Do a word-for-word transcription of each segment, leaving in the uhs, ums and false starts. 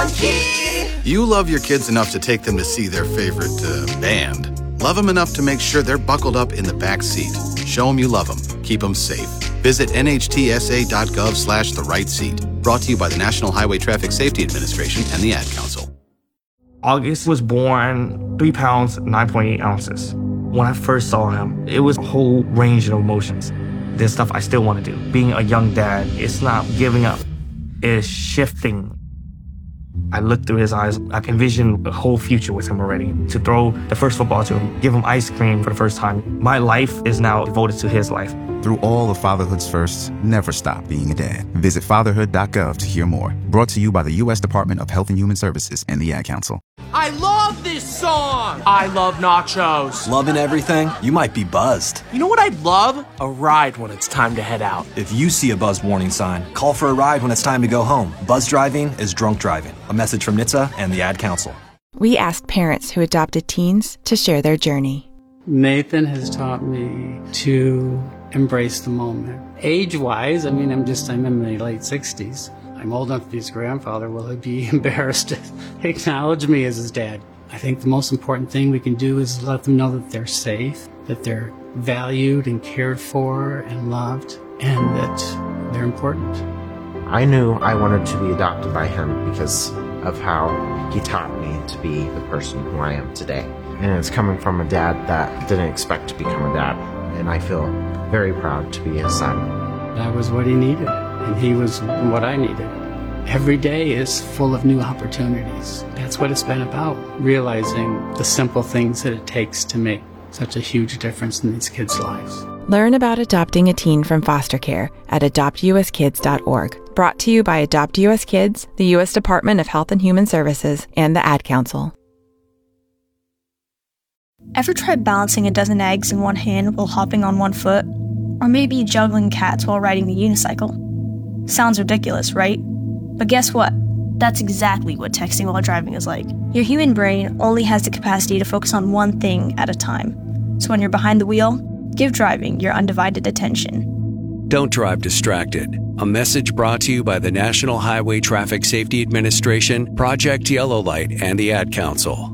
one key. You love your kids enough to take them to see their favorite uh, band. Love them enough to make sure they're buckled up in the back seat. Show them you love them. Keep them safe. Visit nhtsa.gov slash the right seat. Brought to you by the National Highway Traffic Safety Administration and the Ad Council. August was born three pounds, nine point eight ounces. When I first saw him, it was a whole range of emotions. There's stuff I still want to do. Being a young dad, it's not giving up. It's shifting. I looked through his eyes. I can envision a whole future with him already. To throw the first football to him, give him ice cream for the first time. My life is now devoted to his life. Through all of fatherhood's firsts, never stop being a dad. Visit fatherhood dot gov to hear more. Brought to you by the U S Department of Health and Human Services and the Ad Council. I love this song! I love nachos. Loving everything? You might be buzzed. You know what I'd love? A ride when it's time to head out. If you see a buzz warning sign, call for a ride when it's time to go home. Buzz driving is drunk driving. A message from N H T S A and the Ad Council. We asked parents who adopted teens to share their journey. Nathan has taught me to embrace the moment. Age-wise, I mean, I'm just, I'm in my late sixties. I'm old enough to be his grandfather. Will he be embarrassed to acknowledge me as his dad? I think the most important thing we can do is let them know that they're safe, that they're valued and cared for and loved, and that they're important. I knew I wanted to be adopted by him because of how he taught me to be the person who I am today. And it's coming from a dad that didn't expect to become a dad, and I feel very proud to be his son. That was what he needed, and he was what I needed. Every day is full of new opportunities. That's what it's been about, realizing the simple things that it takes to make such a huge difference in these kids' lives. Learn about adopting a teen from foster care at adopt u s kids dot org. Brought to you by Adopt U S Kids, the U S Department of Health and Human Services, and the Ad Council. Ever tried balancing a dozen eggs in one hand while hopping on one foot? Or maybe juggling cats while riding the unicycle? Sounds ridiculous, right? But guess what? That's exactly what texting while driving is like. Your human brain only has the capacity to focus on one thing at a time. So when you're behind the wheel, give driving your undivided attention. Don't drive distracted. A message brought to you by the National Highway Traffic Safety Administration, Project Yellow Light, and the Ad Council.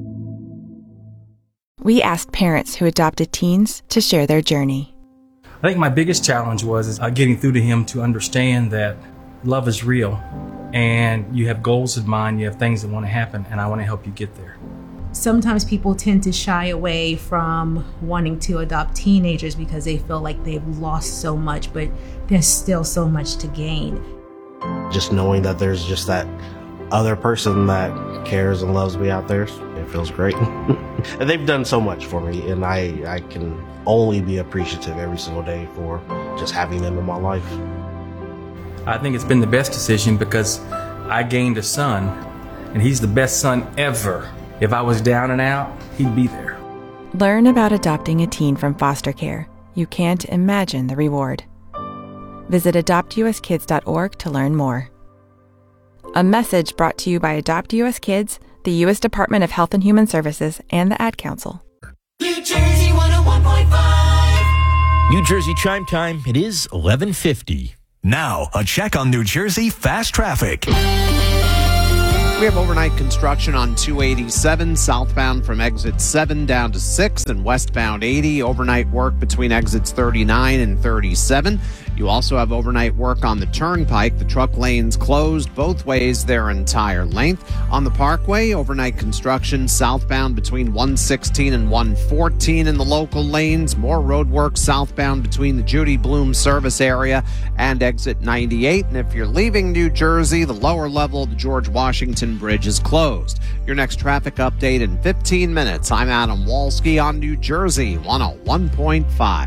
We asked parents who adopted teens to share their journey. I think my biggest challenge was is, uh, getting through to him to understand that love is real and you have goals in mind, you have things that want to happen, and I want to help you get there. Sometimes people tend to shy away from wanting to adopt teenagers because they feel like they've lost so much, but there's still so much to gain. Just knowing that there's just that other person that cares and loves me out there, it feels great. And they've done so much for me, and I, I can only be appreciative every single day for just having them in my life. I think it's been the best decision because I gained a son, and he's the best son ever. If I was down and out, he'd be there. Learn about adopting a teen from foster care. You can't imagine the reward. Visit adopt u s kids dot org to learn more. A message brought to you by Adopt U S Kids, the U S Department of Health and Human Services, and the Ad Council. New Jersey one oh one point five. New Jersey Chime Time. It is eleven fifty. Now, a check on New Jersey fast traffic. We have overnight construction on two eighty-seven, southbound from exit seven down to six, and westbound eighty. Overnight work between exits thirty-nine and thirty-seven. You also have overnight work on the Turnpike. The truck lanes closed both ways their entire length. On the Parkway, overnight construction southbound between one sixteen and one fourteen in the local lanes. More road work southbound between the Judy Bloom service area and exit ninety-eight. And if you're leaving New Jersey, the lower level of the George Washington Bridge is closed. Your next traffic update in fifteen minutes. I'm Adam Walski on New Jersey one oh one point five.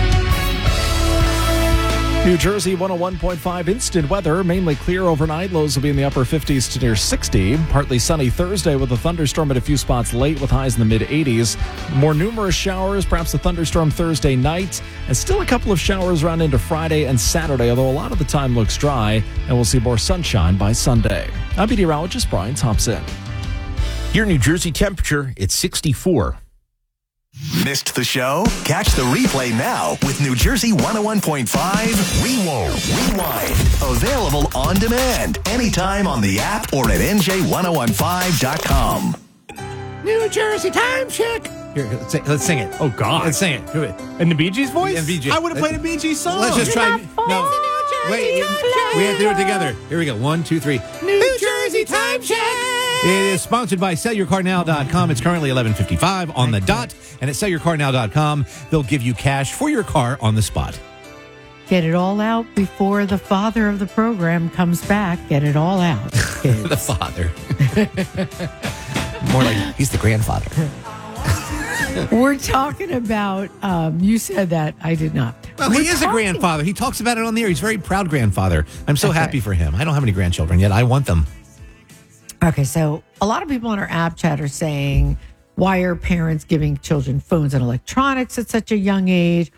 New Jersey one oh one point five instant weather. Mainly clear overnight. Lows will be in the upper fifties to near sixty. Partly sunny Thursday with a thunderstorm at a few spots late with highs in the mid eighties. More numerous showers, perhaps a thunderstorm Thursday night. And still a couple of showers around into Friday and Saturday, although a lot of the time looks dry. And we'll see more sunshine by Sunday. I'm meteorologist Brian Thompson. Your New Jersey temperature, it's sixty-four. Missed the show? Catch the replay now with New Jersey one oh one point five Rewind. Rewind. Available on demand anytime on the app or at N J ten fifteen dot com. New Jersey time check. Here, let's sing, let's sing it. Oh, God. Let's sing it. Do it. In the Bee Gees voice? In Bee Gees. I would have played a Bee Gees song. Let's just try. No. Wait. We have to do it together. Here we go. One, two, three. New Jersey time check. It is sponsored by sell your car now dot com. It's currently eleven fifty-five on the dot. And at sell your car now dot com, they'll give you cash for your car on the spot. Get it all out before the father of the program comes back. Get it all out. The father. More like he's the grandfather. We're talking about, um, you said that. I did not. Well, We're he is talking- a grandfather. He talks about it on the air. He's a very proud grandfather. I'm so That's happy right. for him. I don't have any grandchildren yet. I want them. Okay, so a lot of people on our app chat are saying, why are parents giving children phones and electronics at such a young age?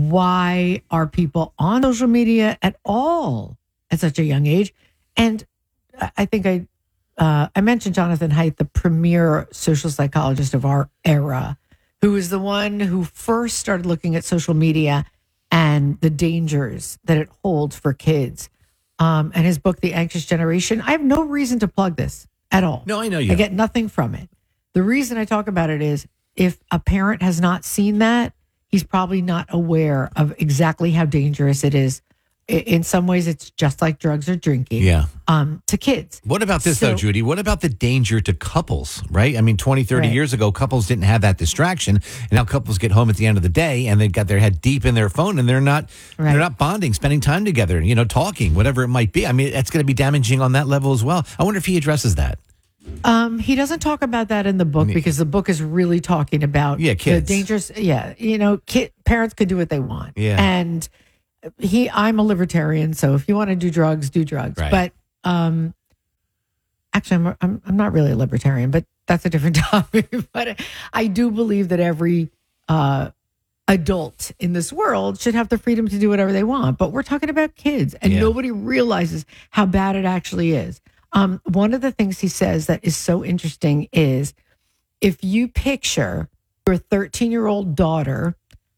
Why are people on social media at all at such a young age? And I I think I uh, I mentioned Jonathan Haidt, the premier social psychologist of our era, who was the one who first started looking at social media and the dangers that it holds for kids. Um, and his book, The Anxious Generation. I have no reason to plug this at all. No, I know you. I get nothing from it. The reason I talk about it is if a parent has not seen that, he's probably not aware of exactly how dangerous it is. I- In some ways, it's just like drugs or drinking. Yeah. Um, to kids. What about this, So- though, Judy? What about the danger to couples, right? I mean, twenty, thirty Right. years ago, couples didn't have that distraction. And now couples get home at the end of the day and they've got their head deep in their phone and they're not Right. they're not bonding, spending time together, you know, talking, whatever it might be. I mean, that's going to be damaging on that level as well. I wonder if he addresses that. Um, he doesn't talk about that in the book because the book is really talking about Yeah, kids. the dangers. Yeah, you know, kid, parents could do what they want. Yeah. and he, I'm a libertarian, so if you want to do drugs, do drugs. Right. But um, actually, I'm, I'm I'm not really a libertarian, but that's a different topic. But I do believe that every uh, adult in this world should have the freedom to do whatever they want. But we're talking about kids, and Yeah. nobody realizes how bad it actually is. Um, one of the things he says that is so interesting is if you picture your thirteen-year-old daughter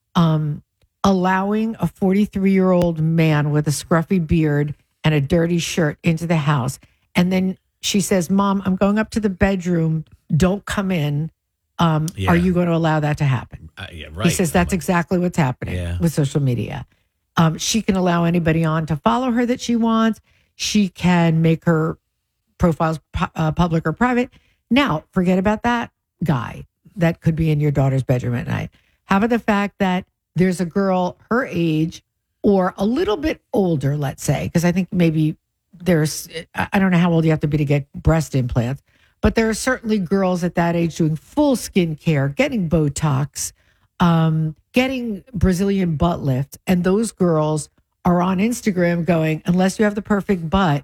um, allowing a forty-three-year-old man with a scruffy beard and a dirty shirt into the house, and then she says, "Mom, I'm going up to the bedroom. Don't come in." Um, Yeah. Are you going to allow that to happen? Uh, yeah, right. He says that's exactly what's happening Yeah. with social media. Um, she can allow anybody on to follow her that she wants. She can make her profiles pu- uh, public or private. Now, forget about that guy that could be in your daughter's bedroom at night. How about the fact that there's a girl her age or a little bit older, let's say, because I think maybe there's, I I don't know how old you have to be to get breast implants, but there are certainly girls at that age doing full skin care, getting Botox, um, getting Brazilian butt lift. And those girls are on Instagram going, unless you have the perfect butt,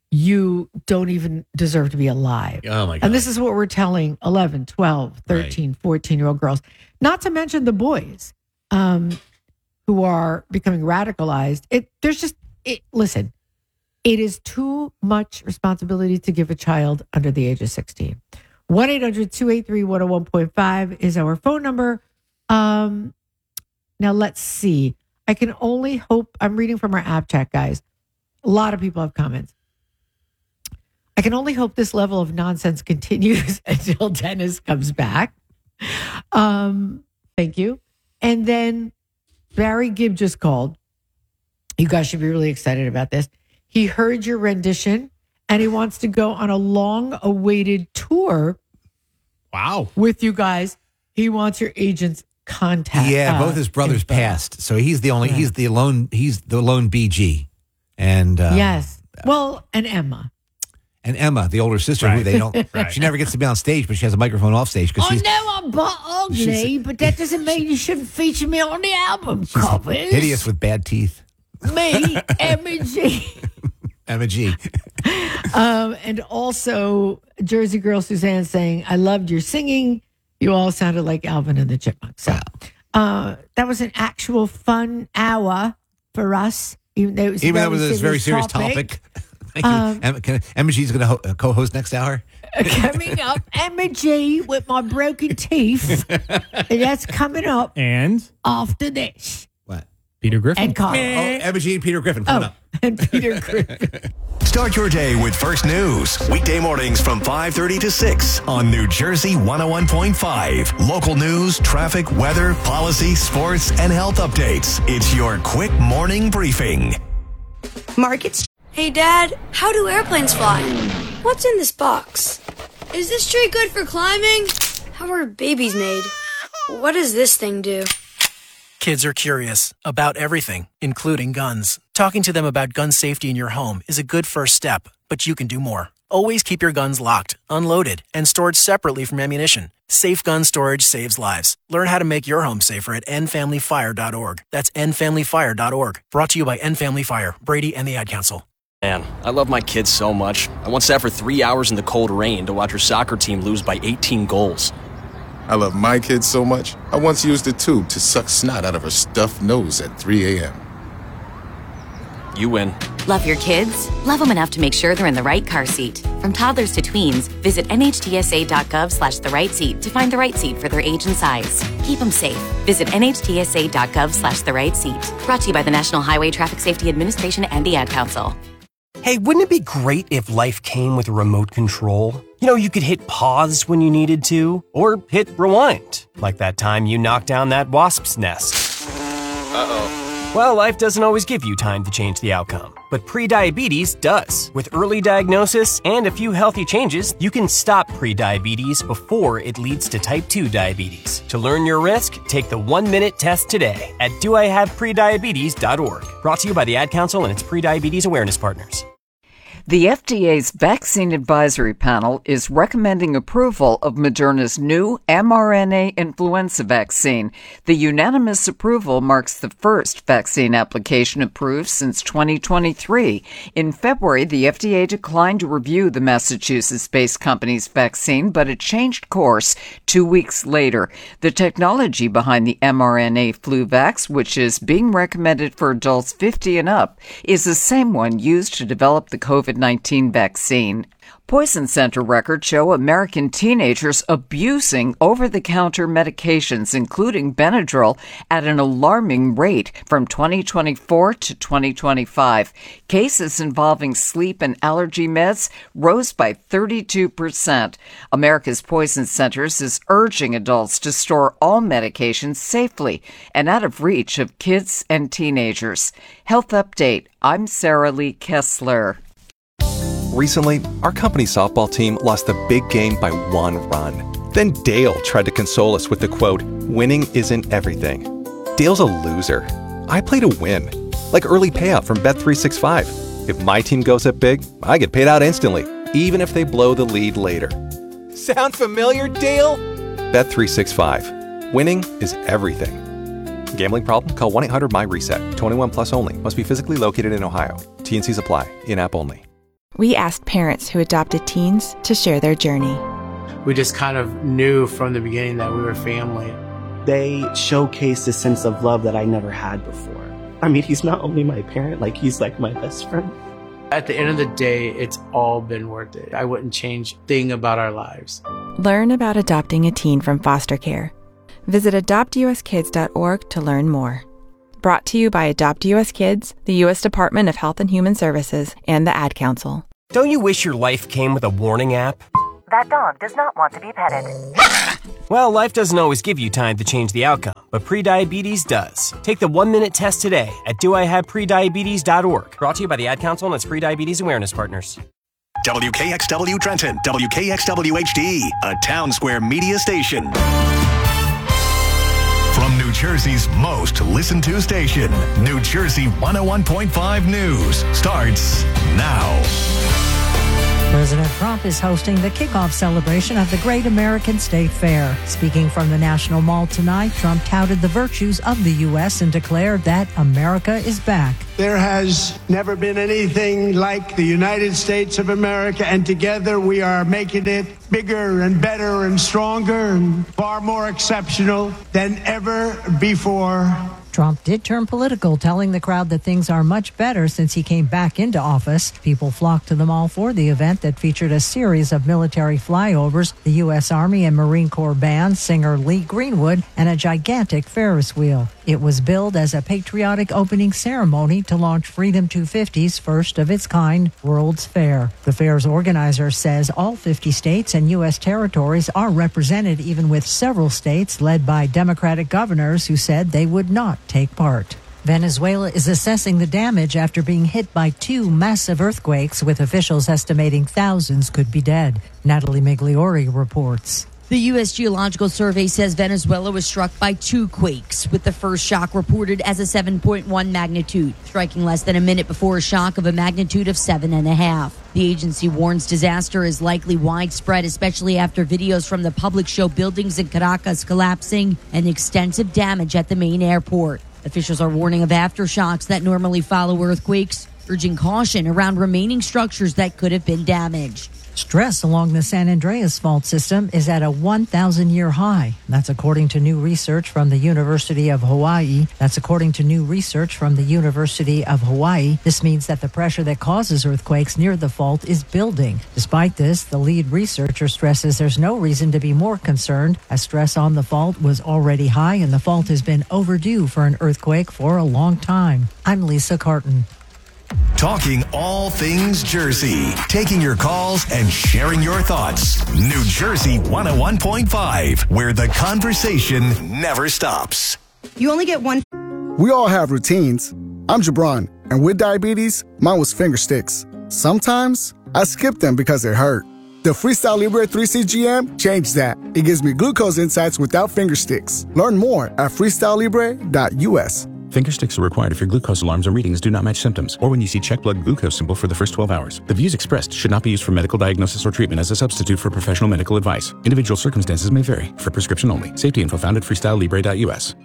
you don't even deserve to be alive. Oh, my God. And this is what we're telling eleven, twelve, thirteen, fourteen-year-old girls, not to mention the boys um, who are becoming radicalized. It There's just, it, listen, it is too much responsibility to give a child under the age of sixteen. one eight hundred two eight three one oh one point five is our phone number. Um, now, let's see. I can only hope, I'm reading from our app chat, guys. A lot of people have comments. I can only hope this level of nonsense continues until Dennis comes back. Um, thank you. And then Barry Gibb just called. You guys should be really excited about this. He heard your rendition and he wants to go on a long awaited tour. Wow. With you guys. He wants your agent's contact. Yeah, uh, both his brothers info. passed, so he's the only he's the lone he's the lone B G, and uh, Yes. Well, and Emma. and Emma, the older sister, who Right. they don't. Right. She never gets to be on stage, but she has a microphone off stage because I she's know I'm but ugly, she's- but that doesn't mean you shouldn't feature me on the album covers. hideous with bad teeth. Me, Emma G. Emma G. Um, and also Jersey Girl Suzanne saying, I loved your singing. You all sounded like Alvin and the Chipmunks. So uh, that was an actual fun hour for us. Even though it was, Even though it very was a very serious topic. Thank you. Um, Emma, can, Emma G's going to ho- uh, co-host next hour. Coming up, Emma G with my broken teeth. And that's coming up And after this. What? Peter Griffin. And Carl. Oh, Emma G and Peter Griffin coming Oh, up. and Peter Griffin. Start your day with First News. Weekday mornings from five thirty to six on New Jersey one oh one point five. Local news, traffic, weather, policy, sports, and health updates. It's your quick morning briefing. Markets. Hey, Dad, how do airplanes fly? What's in this box? Is this tree good for climbing? How are babies made? What does this thing do? Kids are curious about everything, including guns. Talking to them about gun safety in your home is a good first step, but you can do more. Always keep your guns locked, unloaded, and stored separately from ammunition. Safe gun storage saves lives. Learn how to make your home safer at end family fire dot org. That's end family fire dot org. Brought to you by End Family Fire, Brady, and the Ad Council. Man, I love my kids so much. I once sat for three hours in the cold rain to watch her soccer team lose by eighteen goals. I love my kids so much, I once used a tube to suck snot out of her stuffed nose at three a.m. You win. Love your kids? Love them enough to make sure they're in the right car seat. From toddlers to tweens, visit N H T S A dot gov slash the right seat to find the right seat for their age and size. Keep them safe. Visit N H T S A dot gov slash the right seat. Brought to you by the National Highway Traffic Safety Administration and the Ad Council. Hey, wouldn't it be great if life came with a remote control? You know, you could hit pause when you needed to, or hit rewind, like that time you knocked down that wasp's nest. Uh-oh. Well, life doesn't always give you time to change the outcome, but prediabetes does. With early diagnosis and a few healthy changes, you can stop prediabetes before it leads to type two diabetes. To learn your risk, take the one-minute test today at do I have prediabetes dot org. Brought to you by the Ad Council and its prediabetes awareness partners. The F D A's Vaccine Advisory Panel is recommending approval of Moderna's new mRNA influenza vaccine. The unanimous approval marks the first vaccine application approved since twenty twenty-three. In February, the F D A declined to review the Massachusetts-based company's vaccine, but it changed course two weeks later. The technology behind the mRNA FluVax, which is being recommended for adults fifty and up, is the same one used to develop the COVID nineteen vaccine. Poison Center records show American teenagers abusing over-the-counter medications, including Benadryl, at an alarming rate from twenty twenty-four to twenty twenty-five. Cases involving sleep and allergy meds rose by thirty-two percent. America's Poison Centers is urging adults to store all medications safely and out of reach of kids and teenagers. Health Update. I'm Sarah Lee Kessler. Recently, our company softball team lost the big game by one run. Then Dale tried to console us with the quote, "Winning isn't everything." Dale's a loser. I play to win. Like early payout from Bet three sixty-five. If my team goes up big, I get paid out instantly, even if they blow the lead later. Sound familiar, Dale? Bet three sixty-five. Winning is everything. Gambling problem? Call one eight hundred M Y reset. twenty-one plus only. Must be physically located in Ohio. T N Cs apply. In-app only. We asked parents who adopted teens to share their journey. We just kind of knew from the beginning that we were family. They showcased a sense of love that I never had before. I mean, he's not only my parent, like he's like my best friend. At the end of the day, it's all been worth it. I wouldn't change a thing about our lives. Learn about adopting a teen from foster care. Visit adopt U S kids dot org to learn more. Brought to you by Adopt U S Kids, the U S Department of Health and Human Services, and the Ad Council. Don't you wish your life came with a warning app? That dog does not want to be petted. Well, life doesn't always give you time to change the outcome, but prediabetes does. Take the one-minute test today at do I have prediabetes dot org. Brought to you by the Ad Council and its prediabetes awareness partners. W K X W Trenton, W K X W H D, a Town Square media station. From New Jersey's most listened to station, New Jersey one oh one point five News starts now. President Trump is hosting the kickoff celebration of the Great American State Fair. Speaking from the National Mall tonight, Trump touted the virtues of the U S and declared that America is back. There has never been anything like the United States of America, and together we are making it bigger and better and stronger and far more exceptional than ever before. Trump did turn political, telling the crowd that things are much better since he came back into office. People flocked to the mall for the event that featured a series of military flyovers, the U S Army and Marine Corps band, singer Lee Greenwood, and a gigantic Ferris wheel. It was billed as a patriotic opening ceremony to launch Freedom two fifty's first of its kind World's Fair. The fair's organizer says all fifty states and U S territories are represented, even with several states led by Democratic governors who said they would not take part. Venezuela is assessing the damage after being hit by two massive earthquakes, with officials estimating thousands could be dead. Natalie Migliori reports. The U S Geological Survey says Venezuela was struck by two quakes, with the first shock reported as a seven point one magnitude, striking less than a minute before a shock of a magnitude of seven and a half. The agency warns disaster is likely widespread, especially after videos from the public show buildings in Caracas collapsing and extensive damage at the main airport. Officials are warning of aftershocks that normally follow earthquakes, urging caution around remaining structures that could have been damaged. Stress along the San Andreas fault system is at a one thousand year high. That's according to new research from the University of Hawaii. That's according to new research from the University of Hawaii. This means that the pressure that causes earthquakes near the fault is building. Despite this, the lead researcher stresses there's no reason to be more concerned, as stress on the fault was already high and the fault has been overdue for an earthquake for a long time. I'm Lisa Carton. Talking all things Jersey. Taking your calls and sharing your thoughts. New Jersey one oh one point five, where the conversation never stops. You only get one. We all have routines. I'm Jabron, and with diabetes, mine was finger sticks. Sometimes I skip them because it hurt. The Freestyle Libre three C G M changed that. It gives me glucose insights without finger sticks. Learn more at freestyle libre dot u s. Finger sticks are required if your glucose alarms or readings do not match symptoms, or when you see check blood glucose symbol for the first twelve hours. The views expressed should not be used for medical diagnosis or treatment as a substitute for professional medical advice. Individual circumstances may vary. For prescription only. Safety info found at freestyle libre dot u s.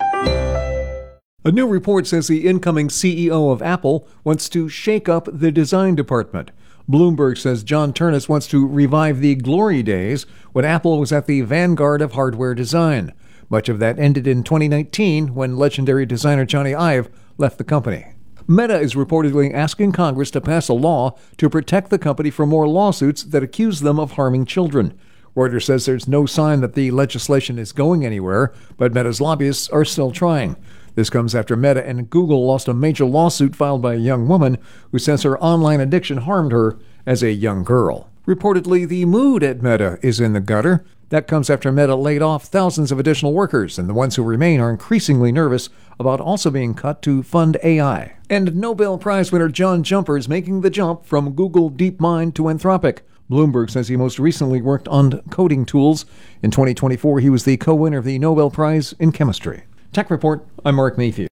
A new report says the incoming C E O of Apple wants to shake up the design department. Bloomberg says John Ternus wants to revive the glory days when Apple was at the vanguard of hardware design. Much of that ended in twenty nineteen when legendary designer Johnny Ive left the company. Meta is reportedly asking Congress to pass a law to protect the company from more lawsuits that accuse them of harming children. Reuters says there's no sign that the legislation is going anywhere, but Meta's lobbyists are still trying. This comes after Meta and Google lost a major lawsuit filed by a young woman who says her online addiction harmed her as a young girl. Reportedly, the mood at Meta is in the gutter. That comes after Meta laid off thousands of additional workers, and the ones who remain are increasingly nervous about also being cut to fund A I. And Nobel Prize winner John Jumper is making the jump from Google DeepMind to Anthropic. Bloomberg says he most recently worked on coding tools. In twenty twenty-four, he was the co-winner of the Nobel Prize in Chemistry. Tech Report, I'm Mark Mayfield.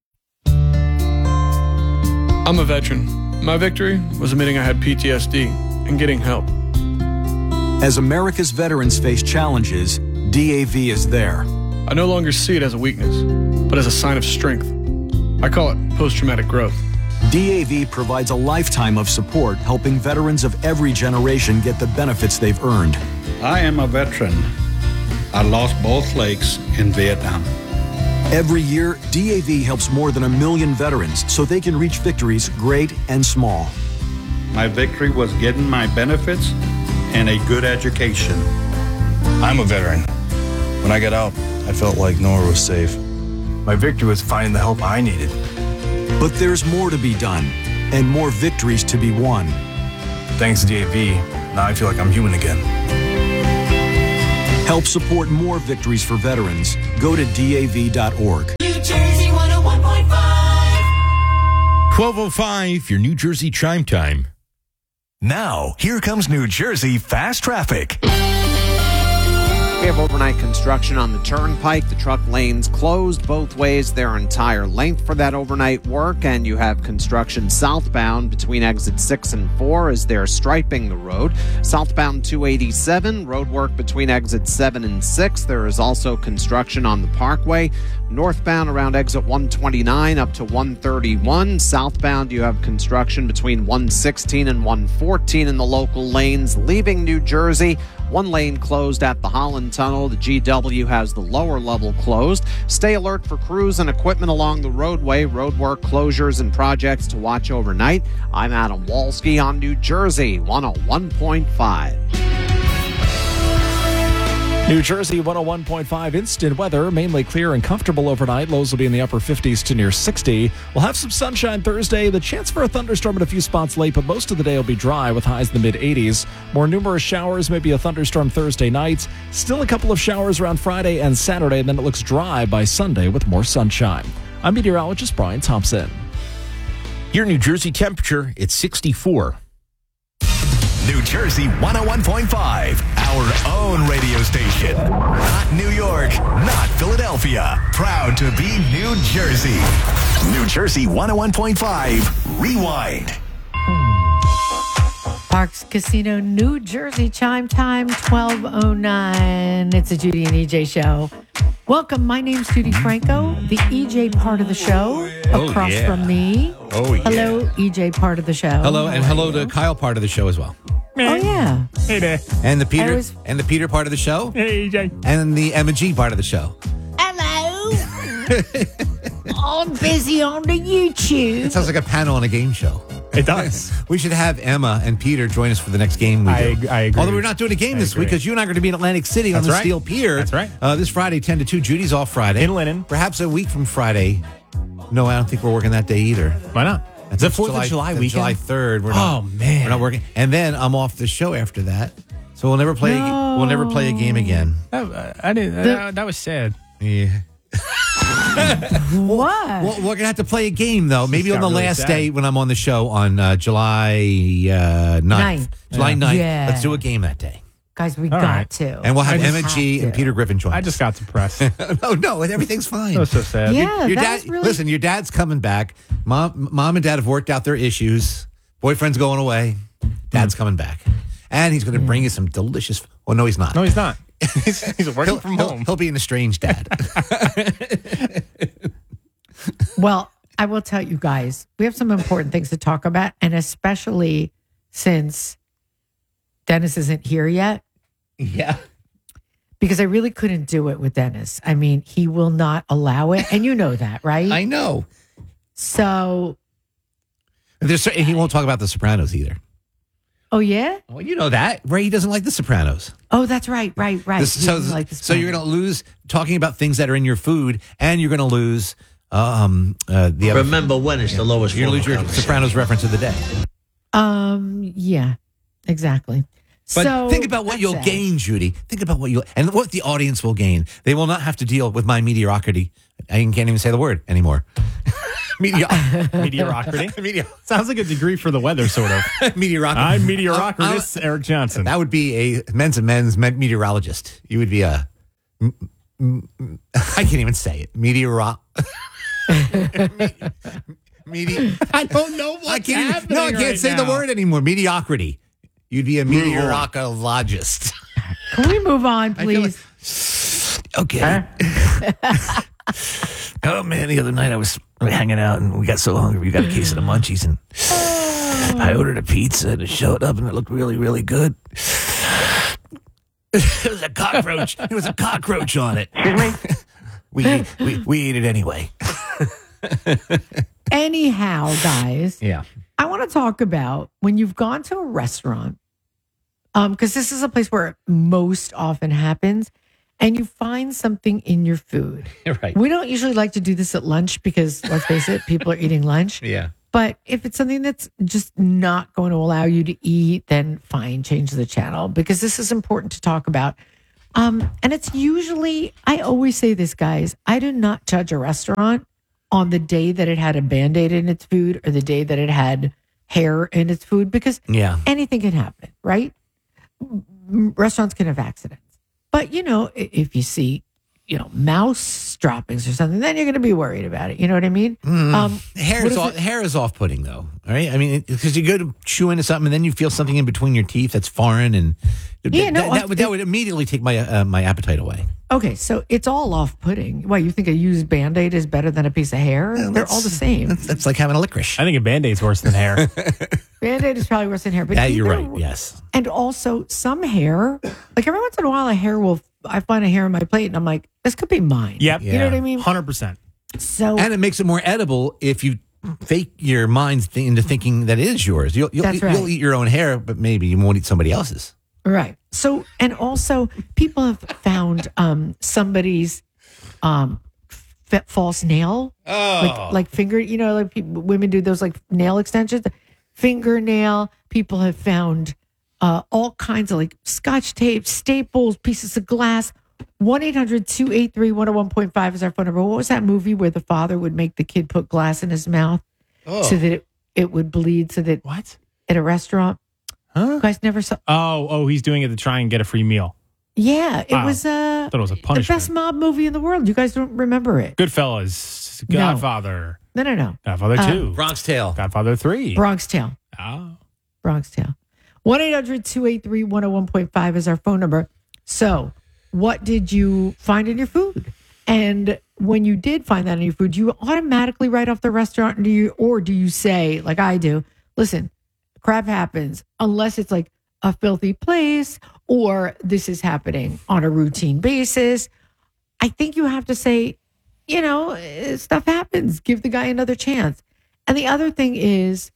I'm a veteran. My victory was admitting I had P T S D and getting help. As America's veterans face challenges, D A V is there. I no longer see it as a weakness, but as a sign of strength. I call it post-traumatic growth. D A V provides a lifetime of support, helping veterans of every generation get the benefits they've earned. I am a veteran. I lost both legs in Vietnam. Every year, D A V helps more than a million veterans so they can reach victories great and small. My victory was getting my benefits and a good education. I'm a veteran. When I got out, I felt like nowhere was safe. My victory was finding the help I needed. But there's more to be done and more victories to be won. Thanks to D A V, now I feel like I'm human again. Help support more victories for veterans. Go to D A V dot org. New Jersey one oh one point five. twelve oh five, your New Jersey chime time. Now, here comes New Jersey Fast Traffic. We have overnight construction on the Turnpike. The truck lanes closed both ways their entire length for that overnight work, and you have construction southbound between exit six and four as they're striping the road. Southbound two eighty-seven, road work between exit seven and six. There is also construction on the Parkway. Northbound around exit one twenty-nine up to one thirty-one. Southbound, you have construction between one sixteen and one fourteen in the local lanes. Leaving New Jersey, One lane closed at the Holland Tunnel. The G W has the lower level closed. Stay alert for crews and equipment along the roadway. Roadwork closures and projects to watch overnight. I'm Adam Walski on New Jersey one oh one point five. New Jersey one oh one point five instant weather, mainly clear and comfortable overnight. Lows will be in the upper fifties to near sixty. We'll have some sunshine Thursday. The chance for a thunderstorm at a few spots late, but most of the day will be dry with highs in the mid eighties. More numerous showers, maybe a thunderstorm Thursday night. Still a couple of showers around Friday and Saturday, and then it looks dry by Sunday with more sunshine. I'm meteorologist Brian Thompson. Your New Jersey temperature, it's sixty-four. New Jersey one oh one point five, our own radio station. Not New York, not Philadelphia. Proud to be New Jersey. New Jersey one oh one point five, Rewind. Parks Casino, New Jersey, chime time twelve oh nine. It's a Judy and E J show. Welcome, my name's Judy Franco, the E J part of the show. Oh, across yeah. from me. Oh, yeah. Hello, E J part of the show. Hello, and How are hello you? to Kyle part of the show as well. Oh, yeah. Hey there. And the Peter I was- and the Peter part of the show. Hey, E J. And the Emma G part of the show. Hello. I'm busy on the YouTube. It sounds like a panel on a game show. It does. We should have Emma and Peter join us for the next game we do. I ag- I agree. Although we're not doing a game I this agree. week because you and I are going to be in Atlantic City on That's the right. Steel Pier. That's right. Uh, this Friday, ten to two. Judy's off Friday. In Linen. Perhaps a week from Friday. No, I don't think we're working that day either. Why not? That's The fourth of July that's weekend? July third. We're not, Oh, man. We're not working. And then I'm off the show after that. So we'll never play. No. We'll never play a game again. That, I didn't. that, that was sad. Yeah. What? Well, we're gonna have to play a game though. Maybe on got the really last sad. day when I'm on the show on uh, July uh, ninth. Ninth. July Yeah. ninth. Yeah. Let's do a game that day. Guys, we All got right. to. And we'll have I just Emma G have and to. Peter Griffin join I us. just got depressed. no, no, everything's fine. That was so sad. Yeah, your that dad. was really... Listen, your dad's coming back. Mom, mom and dad have worked out their issues. Boyfriend's going away. Dad's coming back, and he's going to bring you some delicious. Oh no, he's not. No, he's not. He's, he's working He'll, from he'll- home. he'll be an estranged dad. Well, I will tell you guys, we have some important things to talk about, and especially since Dennis isn't here yet, yeah. because I really couldn't do it with Dennis. I mean, he will not allow it, and you know that, right? I know. So, There's, and he won't talk about The Sopranos either. oh yeah, Well, you know that. Ray doesn't like The Sopranos. oh that's right, right, right. This- He so, doesn't like this so you're plan. going to lose talking about things that are in your food, and you're going to lose um, uh, the other. Remember when it's the lowest You're going to lose form your of conversation. Sopranos reference of the day. Um, yeah, exactly. But so think about what that's you'll it. gain, Judy. Think about what you'll and what the audience will gain. They will not have to deal with my mediocrity. I can't even say the word anymore. Meteor- Mediocrity. Meteor- Sounds like a degree for the weather, sort of. Meteorocracy. I'm meteorocritus, Eric Johnson. That would be a men's and men's me- meteorologist. You would be a. m- m- m- I can't even say it. Meteoro. Medi- I don't know what's I can't. Even, happening no, I can't right say the now. word anymore. Mediocrity. You'd be a meteorologist. Can we move on, I feel like- please? Okay. Oh man, the other night I was hanging out and we got so hungry. We got a case of the munchies and I ordered a pizza and it showed up and it looked really, really good. It was a cockroach. It was a cockroach on it. Excuse me? we, we we ate it anyway. Anyhow, guys, Yeah. I want to talk about when you've gone to a restaurant, um, because this is a place where it most often happens, and you find something in your food. Right. We don't usually like to do this at lunch because, let's face it, people are eating lunch. Yeah. But if it's something that's just not going to allow you to eat, then fine, change the channel because this is important to talk about. Um, and it's usually, I always say this, guys, I do not judge a restaurant on the day that it had a Band-Aid in its food or the day that it had hair in its food because Yeah. anything can happen, right? M- Restaurants can have accidents. But, you know, i- if you see, you know, mouse droppings or something, then you're going to be worried about it. You know what I mean? Um, Hair what is is off, it- hair is off putting though. All right. I mean, because you go to chew into something and then you feel something in between your teeth that's foreign, and Yeah, that, no, that, that would, that would immediately take my uh, my appetite away. Okay, so it's all off-putting. Why, you think a used Band-Aid is better than a piece of hair? They're all the same. That's, that's like having a licorice. I think a Band-Aid's worse than hair. Band-Aid is probably worse than hair. But Yeah, you're either- right. Yes. And also some hair, like every once in a while, a hair will, I find a hair on my plate and I'm like, this could be mine. Yep. You know what I mean? one hundred percent. So, And it makes it more edible if you fake your mind th- into thinking that it is yours. You'll, you'll, That's right. you'll eat your own hair, but maybe you won't eat somebody else's. right. So, and also people have found um, somebody's um, f- false nail. Oh. Like, like finger, you know, like people, women do those like nail extensions. Fingernail. People have found uh, all kinds of like scotch tape, staples, pieces of glass. one eight hundred two eight three one oh one point five is our phone number. What was that movie where the father would make the kid put glass in his mouth Oh. so that it, it would bleed so that what? At a restaurant? Huh? You guys never saw. Oh, oh, he's doing it to try and get a free meal. Yeah, it Wow. was uh, Thought it was a the punishment. best mob movie in the world. You guys don't remember it. Goodfellas, No. Godfather, No, no, no. Godfather Uh, two, Bronx Tale, Godfather three. Bronx Tale. Oh. Bronx Tale. one eight hundred two eight three one oh one point five is our phone number. So, what did you find in your food? And when you did find that in your food, do you automatically write off the restaurant, do you, or do you say, like I do, listen, crap happens unless it's like a filthy place or this is happening on a routine basis. I think you have to say, you know, eh, stuff happens. Give the guy another chance. And the other thing is,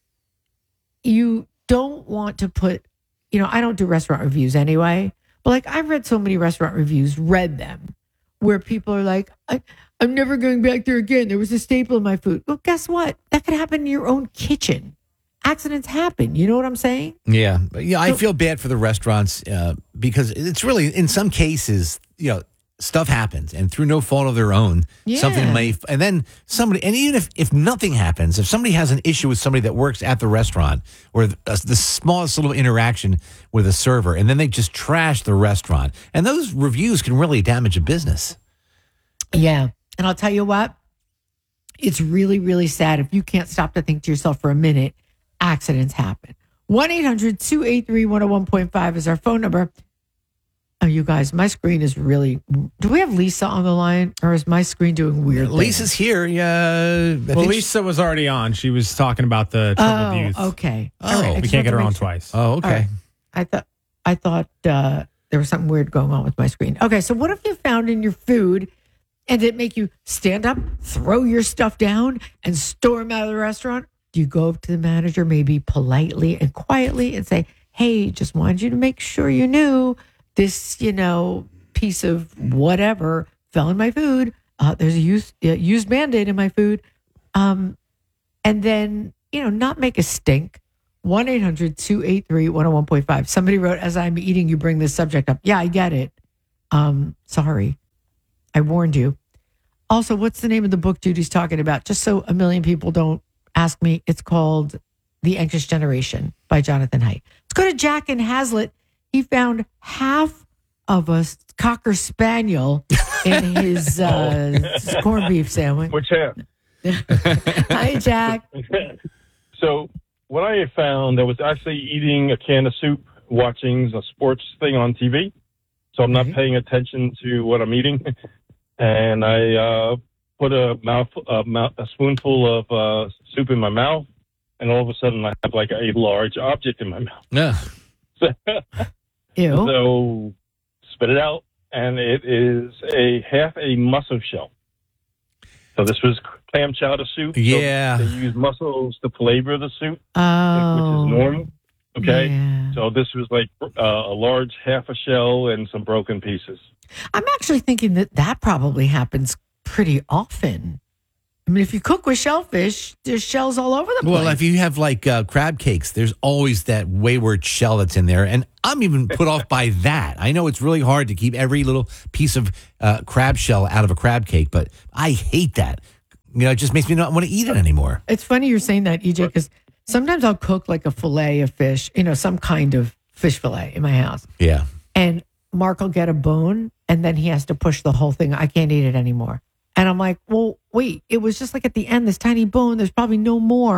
you don't want to put, you know, I don't do restaurant reviews anyway, but like I've read so many restaurant reviews, read them, where people are like, I, I'm never going back there again. There was a staple in my food. Well, guess what? That could happen in your own kitchen. Accidents happen. You know what I'm saying? Yeah. But, yeah, I feel bad for the restaurants uh, because it's really, in some cases, you know, stuff happens and through no fault of their own, Yeah. something may, and then somebody, and even if, if nothing happens, if somebody has an issue with somebody that works at the restaurant or the, uh, the smallest little interaction with a server, and then they just trash the restaurant, and those reviews can really damage a business. Yeah. And I'll tell you what, it's really, really sad if you can't stop to think to yourself for a minute, accidents happen. one eight hundred two eight three one oh one point five is our phone number. Oh, you guys, my screen is really. Do we have Lisa on the line, or is my screen doing weird? Lisa's here. Yeah. I Well, think Lisa was already on. She was talking about the trouble Oh, views. okay. Oh, All right. I we just can't wanted get her to on make sure. twice. Oh, okay. All right. I thought I thought uh, there was something weird going on with my screen. Okay, so what have you found in your food, and did it make you stand up, throw your stuff down, and storm out of the restaurant? Do you go up to the manager, maybe politely and quietly, and say, "Hey, just wanted you to make sure you knew this, you know, piece of whatever fell in my food. Uh, there's a used uh, used Band-Aid in my food," um, and then you know, not make a stink. one eight hundred two eight three one oh one point five. Somebody wrote, as I'm eating, you bring this subject up. Yeah, I get it. Um, sorry. I warned you. Also, what's the name of the book Judy's talking about? Just so a million people don't ask me, it's called The Anxious Generation by Jonathan Haidt. Let's go to Jack in Hazlitt. He found half of a Cocker Spaniel in his uh, corned beef sandwich. Which half? Hi, Jack. So what I found, I was actually eating a can of soup, watching a sports thing on T V. So I'm not Mm-hmm. paying attention to what I'm eating. And I uh, put a mouth, a, mouth, a spoonful of uh, soup in my mouth, and all of a sudden I have like a large object in my mouth. Yeah. So, Ew. so spit it out, and it is a half a mussel shell. So this was clam chowder soup. So Yeah. they use mussels to flavor the soup, Oh. which is normal. Okay. Yeah. So this was like uh, a large half a shell and some broken pieces. I'm actually thinking that that probably happens pretty often. I mean, if you cook with shellfish, there's shells all over the place. Well, if you have like uh, crab cakes, there's always that wayward shell that's in there. And I'm even put off by that. I know it's really hard to keep every little piece of uh, crab shell out of a crab cake, but I hate that. You know, it just makes me not want to eat it anymore. It's funny you're saying that, E J, because sometimes I'll cook like a fillet of fish, you know, some kind of fish fillet in my house. Yeah. And Mark will get a bone, and then he has to push the whole thing. I can't eat it anymore. And I'm like, well, wait, it was just like at the end, this tiny bone. There's probably no more.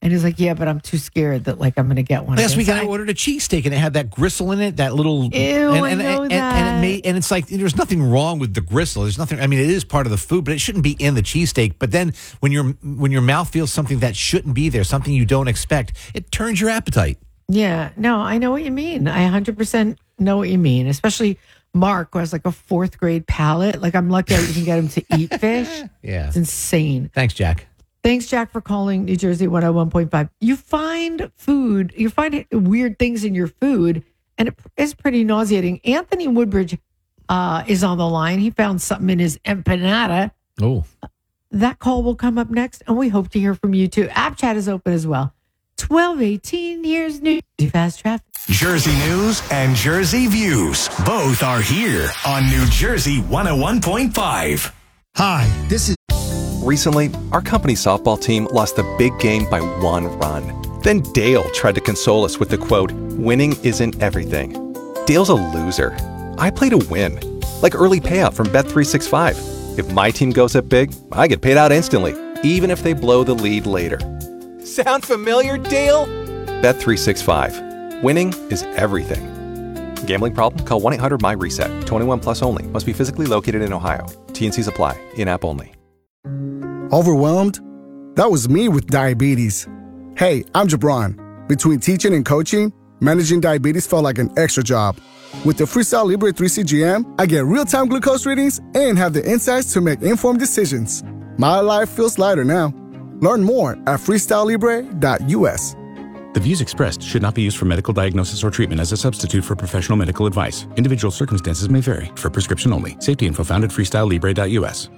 And he's like, yeah, but I'm too scared that like I'm going to get one. Last week again. I ordered a cheesesteak and it had that gristle in it, that little. Ew, and, I and, know and, that. And, it made, and it's like there's nothing wrong with the gristle. There's nothing. I mean, it is part of the food, but it shouldn't be in the cheesesteak. But then when your when your mouth feels something that shouldn't be there, something you don't expect, it turns your appetite. Yeah, no, I know what you mean. I one hundred percent know what you mean, especially Mark, who has like a fourth grade palate. Like, I'm lucky I even get him to eat fish. Yeah. It's insane. Thanks, Jack. Thanks, Jack, for calling New Jersey one oh one point five. You find food, you find weird things in your food, and it is pretty nauseating. Anthony Woodbridge uh, is on the line. He found something in his empanada. Oh. That call will come up next, and we hope to hear from you too. App chat is open as well. twelve eighteen, here's New Fast Traffic. Jersey News and Jersey Views. Both are here on New Jersey one oh one point five. Hi, this is... Recently, our company softball team lost a big game by one run. Then Dale tried to console us with the quote, "Winning isn't everything." Dale's a loser. I play to win. Like early payout from Bet three sixty-five. If my team goes up big, I get paid out instantly, even if they blow the lead later. Sound familiar, Dale? Bet three sixty-five. Winning is everything. Gambling problem? Call one eight hundred M Y reset. twenty-one plus only. Must be physically located in Ohio. T and Cs apply. In-app only. Overwhelmed? That was me with diabetes. Hey, I'm Jabron. Between teaching and coaching, managing diabetes felt like an extra job. With the Freestyle Libre three C G M, I get real-time glucose readings and have the insights to make informed decisions. My life feels lighter now. Learn more at freestyle libre dot U S. The views expressed should not be used for medical diagnosis or treatment as a substitute for professional medical advice. Individual circumstances may vary. For prescription only. Safety info found at freestyle libre dot U S.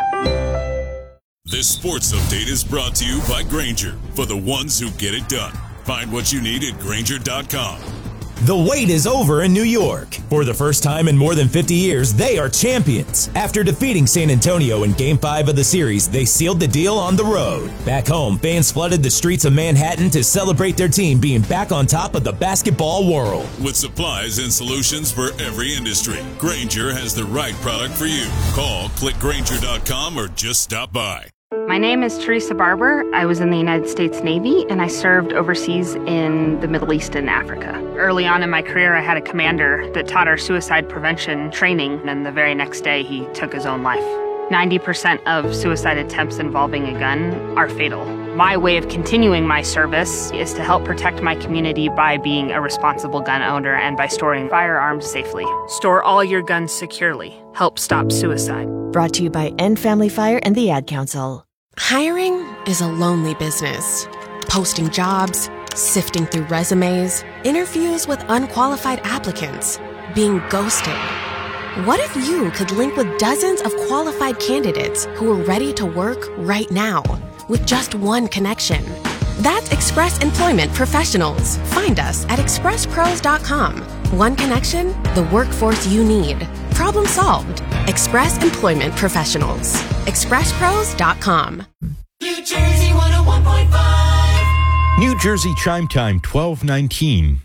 This sports update is brought to you by Grainger, for the ones who get it done. Find what you need at Grainger dot com. The wait is over in New York. For the first time in more than fifty years, they are champions. After defeating San Antonio in Game five of the series, they sealed the deal on the road. Back home, fans flooded the streets of Manhattan to celebrate their team being back on top of the basketball world. With supplies and solutions for every industry, Grainger has the right product for you. Call, click Grainger dot com, or just stop by. My name is Teresa Barber. I was in the United States Navy, and I served overseas in the Middle East and Africa. Early on in my career, I had a commander that taught our suicide prevention training, and the very next day, he took his own life. ninety percent of suicide attempts involving a gun are fatal. My way of continuing my service is to help protect my community by being a responsible gun owner and by storing firearms safely. Store all your guns securely. Help stop suicide. Brought to you by End Family Fire and the Ad Council. Hiring is a lonely business. Posting jobs, sifting through resumes, interviews with unqualified applicants, being ghosted. What if you could link with dozens of qualified candidates who are ready to work right now with just one connection? That's Express Employment Professionals. Find us at express pros dot com. One connection, the workforce you need. Problem solved. Express Employment Professionals. express pros dot com. New Jersey one oh one point five. New Jersey Chime Time twelve nineteen.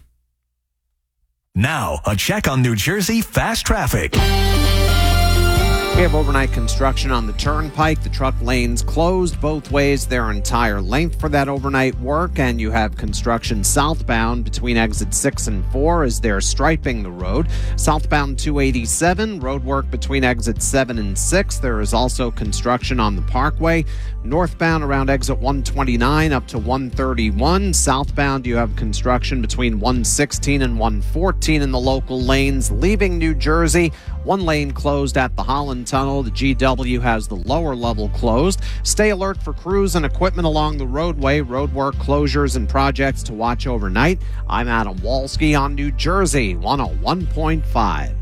Now, a check on New Jersey fast traffic. We have overnight construction on the Turnpike. The truck lanes closed both ways their entire length for that overnight work, and you have construction southbound between exit six and four as they're striping the road. Southbound two eighty-seven, road work between exit seven and six. There is also construction on the Parkway. Northbound around exit one twenty-nine up to one thirty-one. Southbound, you have construction between one sixteen and one fourteen in the local lanes. Leaving New Jersey, one lane closed at the Holland Tunnel. The G W has the lower level closed. Stay alert for crews and equipment along the roadway. Roadwork closures and projects to watch overnight. I'm Adam Walski on New Jersey one oh one point five.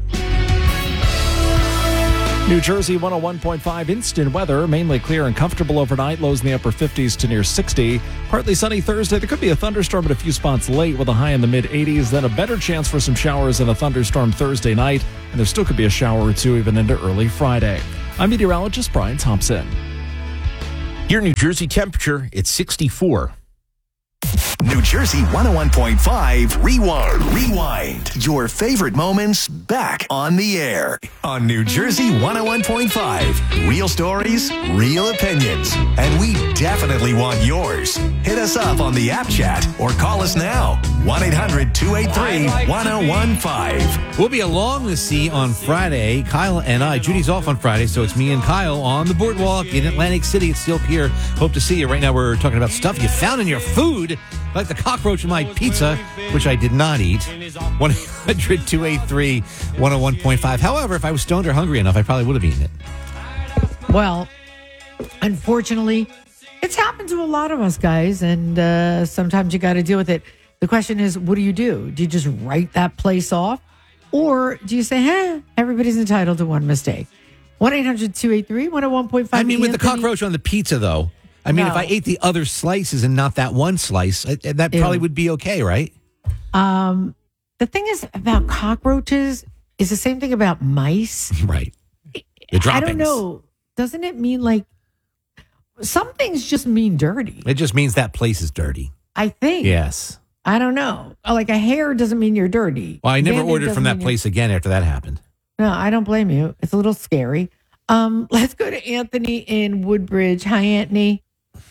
New Jersey one oh one point five instant weather, mainly clear and comfortable overnight, lows in the upper fifties to near sixty. Partly sunny Thursday. There could be a thunderstorm at a few spots late with a high in the mid eighties. Then a better chance for some showers and a thunderstorm Thursday night. And there still could be a shower or two even into early Friday. I'm meteorologist Brian Thompson. Your New Jersey temperature, it's sixty-four. New Jersey one oh one point five Rewind. Rewind. Your favorite moments back on the air. On New Jersey one oh one point five. Real stories, real opinions. And we definitely want yours. Hit us up on the app chat or call us now. one eight hundred two eight three one oh one five. We'll be along the sea on Friday. Kyle and I. Judy's off on Friday, so it's me and Kyle on the boardwalk in Atlantic City. It's still here. Hope to see you. Right now we're talking about stuff you found in your food, like the cockroach in my pizza, which I did not eat. one eight hundred two eight three one oh one point five. However, if I was stoned or hungry enough, I probably would have eaten it. Well, unfortunately, it's happened to a lot of us guys, and uh, sometimes you got to deal with it. The question is, what do you do? Do you just write that place off? Or do you say, hey, everybody's entitled to one mistake? one eight hundred two eight three one oh one point five. I mean, with the cockroach on the pizza, though. I mean, No. if I ate the other slices and not that one slice, I, that probably Ew. would be okay, right? Um, the thing is about cockroaches is the same thing about mice. Right. The droppings. I don't know. Doesn't it mean like some things just mean dirty? It just means that place is dirty. I think. Yes. I don't know. Like a hair doesn't mean you're dirty. Well, I never Band-Aid ordered doesn't from that mean you're- place again after that happened. No, I don't blame you. It's a little scary. Um, let's go to Anthony in Woodbridge. Hi, Anthony.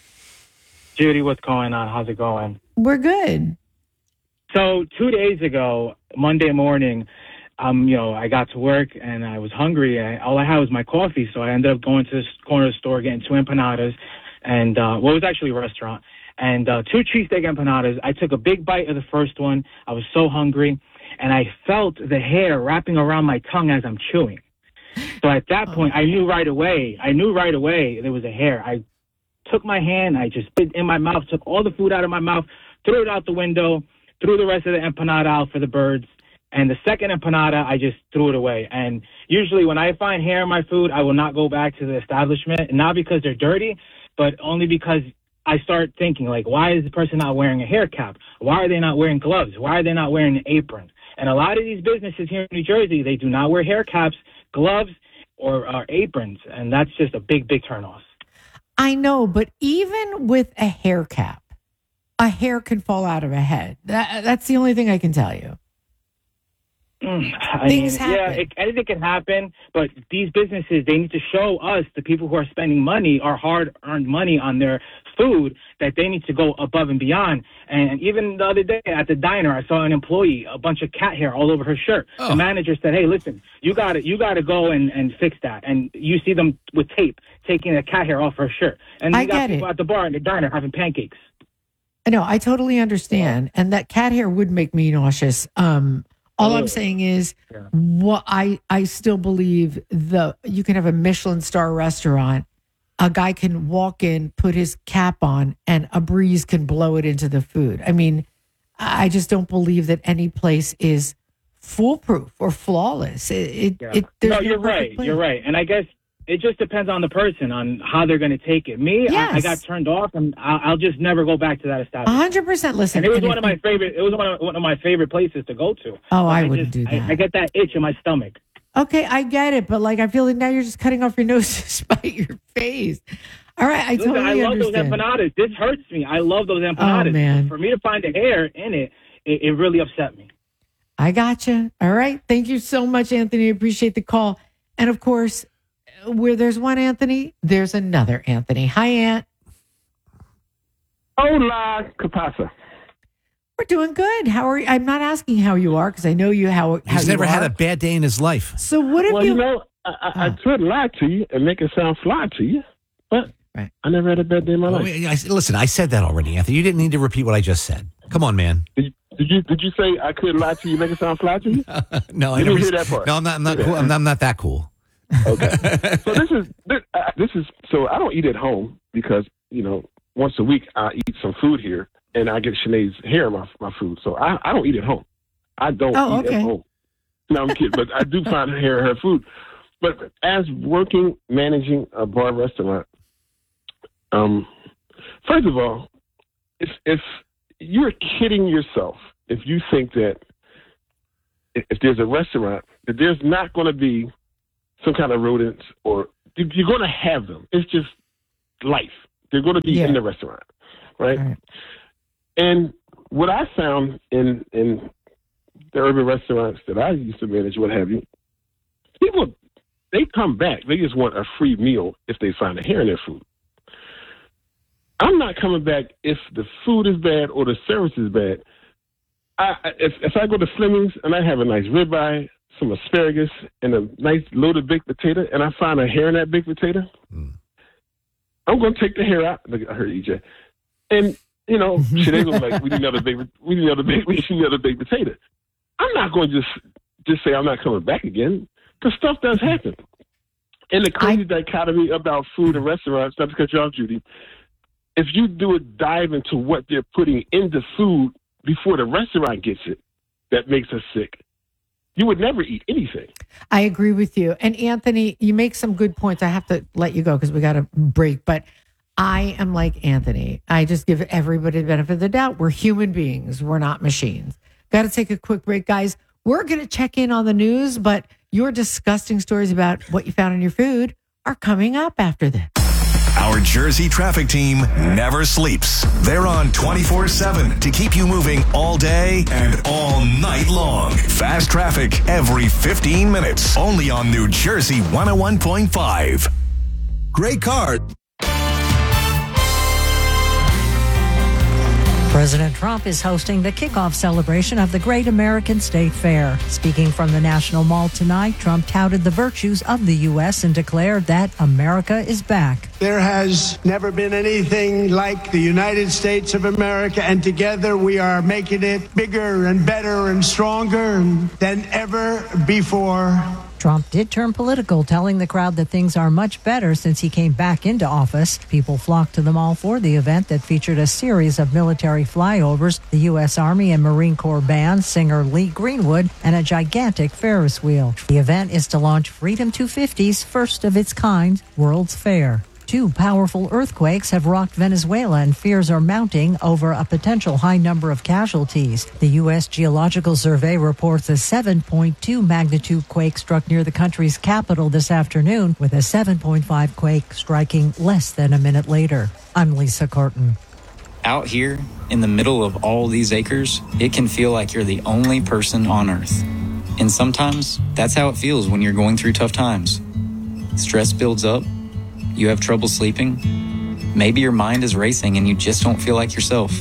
Judy, what's going on? How's it going? We're good. So two days ago, Monday morning, um, you know, I got to work and I was hungry. And all I had was my coffee, so I ended up going to this corner of the store, getting two empanadas, and uh, well, it was actually a restaurant, and uh, two cheesesteak empanadas. I took a big bite of the first one. I was so hungry, and I felt the hair wrapping around my tongue as I'm chewing. So at that point, I knew right away. I knew right away there was a hair. I took my hand, I just put it in my mouth, took all the food out of my mouth, threw it out the window, threw the rest of the empanada out for the birds. And the second empanada, I just threw it away. And usually when I find hair in my food, I will not go back to the establishment. And not because they're dirty, but only because I start thinking, like, why is the person not wearing a hair cap? Why are they not wearing gloves? Why are they not wearing an apron? And a lot of these businesses here in New Jersey, they do not wear hair caps, gloves, or, or aprons. And that's just a big, big turnoff. I know, but even with a hair cap, a hair can fall out of a head. That, that's the only thing I can tell you. Mm, I Things mean, yeah, happen. it, anything can happen, but these businesses, they need to show us, the people who are spending money, our hard-earned money on their food, that they need to go above and beyond. And even the other day at the diner, I saw an employee, a bunch of cat hair all over her shirt. Oh. The manager said, hey, listen, you got to you got to go and, and fix that. And you see them with tape taking the cat hair off her shirt. And I you got get people it. at the bar in the diner having pancakes. I know, I totally understand. And that cat hair would make me nauseous. Um, all I'm Ugh. saying is, what I, I still believe the you can have a Michelin star restaurant. A guy can walk in, put his cap on, and a breeze can blow it into the food. I mean, I just don't believe that any place is foolproof or flawless. It, it, Yeah. it there's no, you're perfect right. place. You're right. And I guess it just depends on the person, on how they're going to take it. Me, I, I Yes. got turned off, and I'll, I'll just never go back to that A establishment. hundred percent. Listen, And it was and one if of my you- favorite. It was one of, one of my favorite places to go to. Oh, But I wouldn't just- do that. I, I get that itch in my stomach. Okay, I get it, but like I feel like now you're just cutting off your nose to spite your face. All right, I Listen, totally I love understand. those empanadas. This hurts me. I love those empanadas. Oh, man. For me to find the hair in it, it, it really upset me. I gotcha. All right, thank you so much, Anthony. Appreciate the call. And of course, where there's one Anthony, there's another Anthony. Hi, Aunt. Hola, ¿qué pasa? We're doing good. How are you? I'm not asking how you are because I know you how. how He's you never had are. a bad day in his life. So what if Well, you? you know, I, I, I could lie to you and make it sound fly to you, but I never had a bad day in my Oh, life. I, I- listen, I said that already, Anthony. You didn't need to repeat what I just said. Come on, man. Did, did you did you say I could lie to you, make it sound fly to you? No, I You never didn't hear that part. No, I'm not. I'm not Yeah. cool. I'm not, I'm not that cool. So this is this, uh, this is so I don't eat at home because you know once a week I eat some food here and I get Sinead's hair in my my food. So I, I don't eat at home. I don't Oh, eat okay. at home. No, I'm kidding, but I do find her hair in her food. But as working managing a bar restaurant, um, first of all, if if you're kidding yourself if you think that if if there's a restaurant that there's not going to be some kind of rodents, or you're going to have them. It's just life. They're going to be Yeah. in the restaurant, right? Right. And what I found in in the urban restaurants that I used to manage, what have you, people, they come back. They just want a free meal if they find a hair in their food. I'm not coming back if the food is bad or the service is bad. I, if, if I go to Fleming's and I have a nice ribeye, some asparagus, and a nice loaded baked potato, and I find a hair in that baked potato, mm. I'm going to take the hair out. Look, I heard E J. And, you know, shit, they go like, we need another baked, we need another baked, we need another baked potato. I'm not going to just, just say I'm not coming back again, because stuff does happen. And the crazy I, dichotomy about food and restaurants, not to cut you off, Judy, if you do a dive into what they're putting in the food before the restaurant gets it, that makes us sick. You would never eat anything. I agree with you. And Anthony, you make some good points. I have to let you go because we got to break. But I am like Anthony. I just give everybody the benefit of the doubt. We're human beings. We're not machines. Got to take a quick break, guys. We're going to check in on the news, but your disgusting stories about what you found in your food are coming up after this. Our Jersey traffic team never sleeps. They're on twenty-four seven to keep you moving all day and all night long. Fast traffic every fifteen minutes. Only on New Jersey one oh one point five. Great car. President Trump is hosting the kickoff celebration of the Great American State Fair. Speaking from the National Mall tonight, Trump touted the virtues of the U S and declared that America is back. There has never been anything like the United States of America, and together we are making it bigger and better and stronger than ever before. Trump did turn political, telling the crowd that things are much better since he came back into office. People flocked to the mall for the event that featured a series of military flyovers, the U S Army and Marine Corps band, singer Lee Greenwood, and a gigantic Ferris wheel. The event is to launch Freedom two fifty's first of its kind World's Fair. Two powerful earthquakes have rocked Venezuela, and fears are mounting over a potential high number of casualties. The U S Geological Survey reports a seven point two magnitude quake struck near the country's capital this afternoon, with a seven point five quake striking less than a minute later. I'm Lisa Carton. Out here, in the middle of all these acres, it can feel like you're the only person on Earth. And sometimes, that's how it feels when you're going through tough times. Stress builds up. You have trouble sleeping. Maybe your mind is racing and you just don't feel like yourself.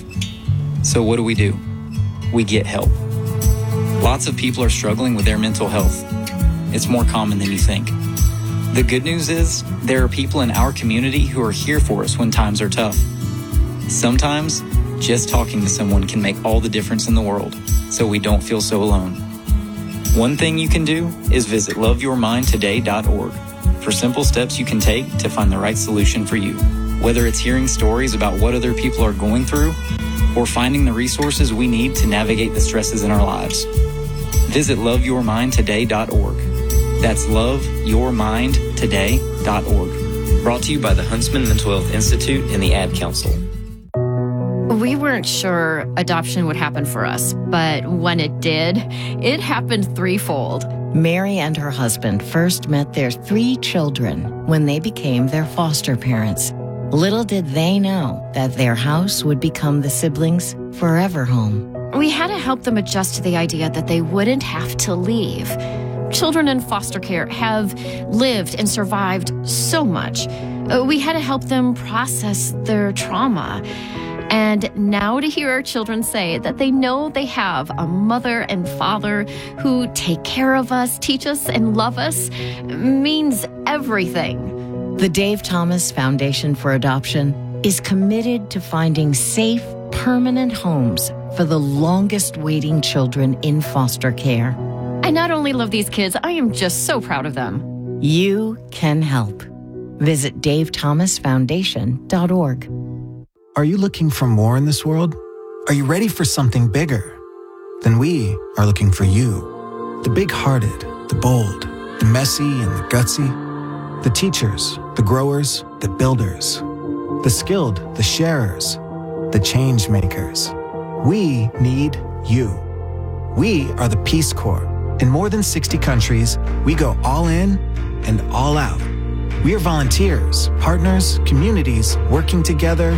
So what do we do? We get help. Lots of people are struggling with their mental health. It's more common than you think. The good news is there are people in our community who are here for us when times are tough. Sometimes just talking to someone can make all the difference in the world, so we don't feel so alone. One thing you can do is visit love your mind today dot org. For simple steps you can take to find the right solution for you. Whether it's hearing stories about what other people are going through or finding the resources we need to navigate the stresses in our lives. Visit love your mind today dot org. That's love your mind today dot org. Brought to you by the Huntsman Mental Health Institute and the Ad Council. We weren't sure adoption would happen for us, but when it did, it happened threefold. Mary and her husband first met their three children when they became their foster parents. Little did they know that their house would become the siblings' forever home. We had to help them adjust to the idea that they wouldn't have to leave. Children in foster care have lived and survived so much. We had to help them process their trauma. And now to hear our children say that they know they have a mother and father who take care of us, teach us, and love us means everything. The Dave Thomas Foundation for Adoption is committed to finding safe, permanent homes for the longest waiting children in foster care. I not only love these kids, I am just so proud of them. You can help. Visit dave thomas foundation dot org. Are you looking for more in this world? Are you ready for something bigger? Then we are looking for you. The big-hearted, the bold, the messy and the gutsy. The teachers, the growers, the builders. The skilled, the sharers, the change makers. We need you. We are the Peace Corps. In more than sixty countries, we go all in and all out. We are volunteers, partners, communities working together